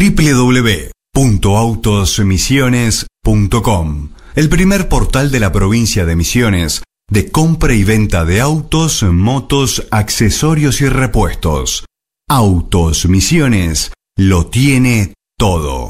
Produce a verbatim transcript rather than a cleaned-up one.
w w w punto autos misiones punto com, el primer portal de la provincia de Misiones de compra y venta de autos, motos, accesorios y repuestos. Autos Misiones lo tiene todo.